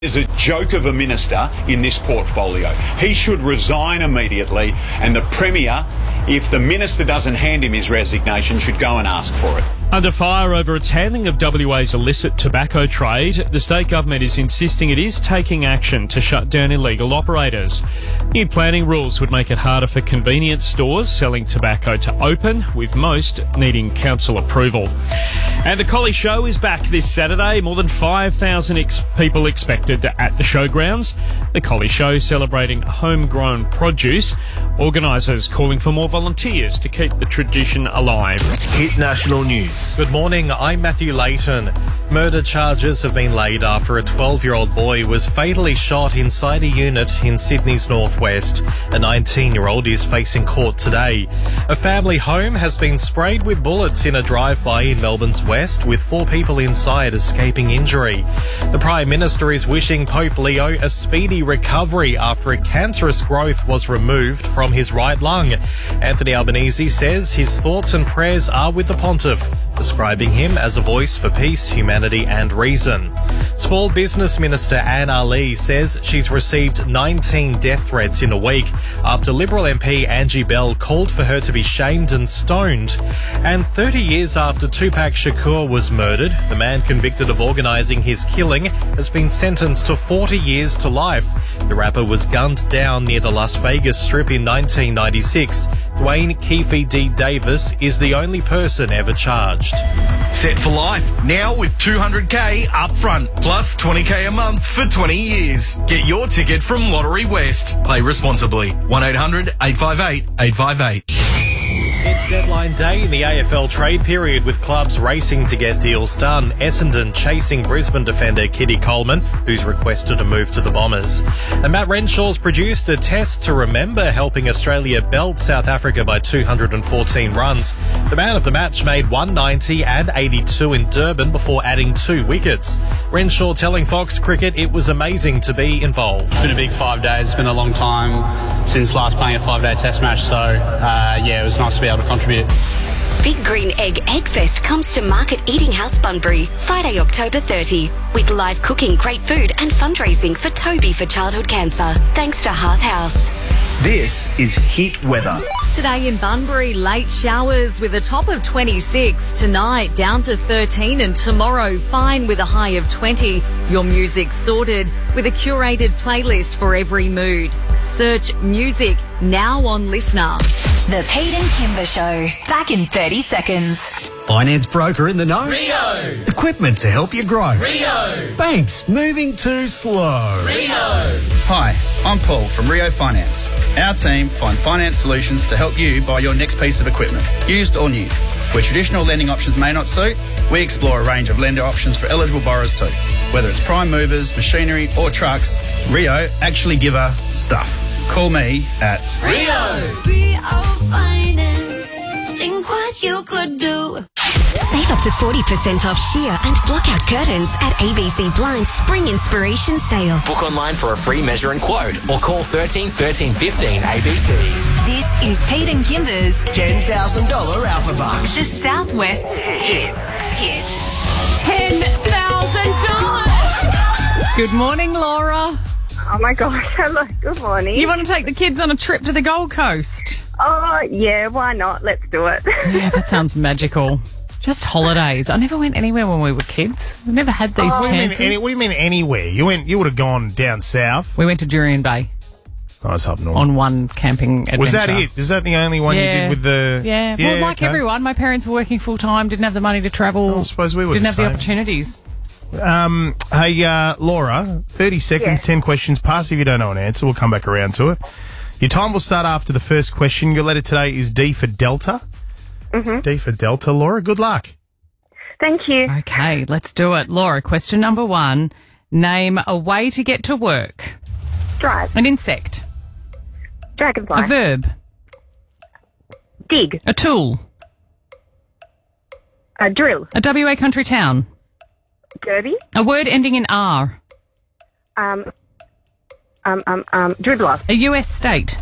There's a joke of a minister in this portfolio. He should resign immediately, and the Premier, if the minister doesn't hand him his resignation, should go and ask for it. Under fire over its handling of WA's illicit tobacco trade, the state government is insisting it is taking action to shut down illegal operators. New planning rules would make it harder for convenience stores selling tobacco to open, with most needing council approval. And the Collie Show is back this Saturday. More than 5,000 people expected at the showgrounds. The Collie Show celebrating homegrown produce. Organisers calling for more volunteers to keep the tradition alive. Hit National News. Good morning, I'm Matthew Layton. Murder charges have been laid after a 12-year-old boy was fatally shot inside a unit in Sydney's northwest. A 19-year-old is facing court today. A family home has been sprayed with bullets in a drive-by in Melbourne's west, with 4 people inside escaping injury. The Prime Minister is wishing Pope Leo a speedy recovery after a cancerous growth was removed from his right lung. Anthony Albanese says his thoughts and prayers are with the Pontiff, describing him as a voice for peace, humanity and reason. Small Business Minister Anne Ali says she's received 19 death threats in a week after Liberal MP Angie Bell called for her to be shamed and stoned. And 30 years after Tupac Shakur was murdered, the man convicted of organising his killing has been sentenced to 40 years to life. The rapper was gunned down near the Las Vegas Strip in 1996. Dwayne Keefe D. Davis is the only person ever charged. Set for life, now with $200K up front, plus $20K a month for 20 years. Get your ticket from Lottery West. Play responsibly. 1-800-858-858. It's deadline day in the AFL trade period, with clubs racing to get deals done. Essendon chasing Brisbane defender Kitty Coleman, who's requested a move to the Bombers. And Matt Renshaw's produced a test to remember, helping Australia belt South Africa by 214 runs. The man of the match made 190 and 82 in Durban before adding 2 wickets. Renshaw telling Fox Cricket it was amazing to be involved. It's been a big 5 days. It's been a long time since last playing a 5-day test match, so it was nice to be able to contribute. Big Green Egg Eggfest comes to Market Eating House Bunbury Friday, October 30, with live cooking, great food and fundraising for Toby for childhood cancer, thanks to Hearth House. This is Hit Weather. Today in Bunbury, late showers with a top of 26. Tonight, down to 13, and tomorrow, fine with a high of 20. Your music sorted with a curated playlist for every mood. Search music now on Listener. The Pete and Kimber Show, back in 30 seconds. Finance broker in the know? Rio. Equipment to help you grow? Rio. Banks moving too slow? Rio. Hi, I'm Paul from Rio Finance. Our team find finance solutions to help you buy your next piece of equipment, used or new. Where traditional lending options may not suit, we explore a range of lender options for eligible borrowers too. Whether it's prime movers, machinery or trucks, Rio actually give a stuff. Call me at Rio. Rio Finance. Think what you could do. Save up to 40% off sheer and blockout curtains at ABC Blinds Spring Inspiration Sale. Book online for a free measure and quote, or call 13 13 15 ABC. This is Pete and Kimber's $10,000 Alpha Bucks. The Southwest's Hit. $10,000. Good morning, Laura. Oh my gosh, hello, good morning. You want to take the kids on a trip to the Gold Coast? Oh, yeah, why not? Let's do it. Yeah, that sounds magical. Just holidays. I never went anywhere when we were kids. We never had these chances. What do you mean anywhere? You would have gone down south. We went to Jurien Bay. Oh, it's up north. On one camping adventure. Was that it? Is that the only one you did with the... Yeah, well, like everyone, my parents were working full-time, didn't have the money to travel. I suppose we were Didn't have the the opportunities. Hey, Laura, 30 seconds, 10 questions. Pass if you don't know an answer. We'll come back around to it. Your time will start after the first question. Your letter today is D for Delta. Mm-hmm. D for Delta. Laura, good luck. Thank you. Okay, let's do it. Laura, question number 1. Name a way to get to work. Drive. An insect. Dragonfly. A verb. Dig. A tool. A drill. A WA country town. Derby. A word ending in R. Dribbler. A US state.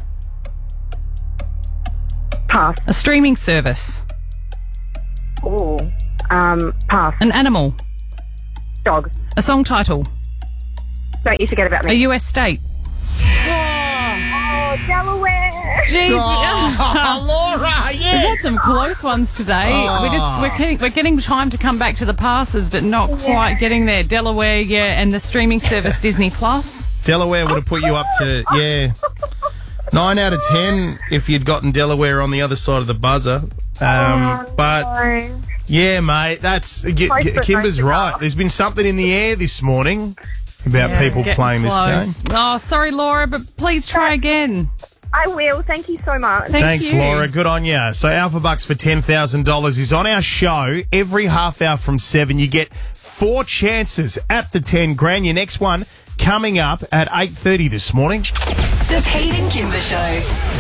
Pass. A streaming service. Oh, pass. An animal. Dog. A song title. Don't you forget about A me. US state. Oh, Delaware. Jeez, Laura, we've had some close ones today. We're getting time to come back to the passes, but not quite getting there. Delaware, and the streaming service Disney Plus. Delaware would have put you up to 9 out of 10 if you'd gotten Delaware on the other side of the buzzer. But yeah, mate, that's Kimber's right. There's been something in the air this morning about people playing this game. Oh, sorry, Laura, but please try again. I will. Thank you so much. Thanks, Laura. Good on you. So Alpha Bucks for $10,000 is on our show every half hour from 7. You get 4 chances at the 10 grand. Your next one coming up at 8:30 this morning. The Pete and Kimber Show.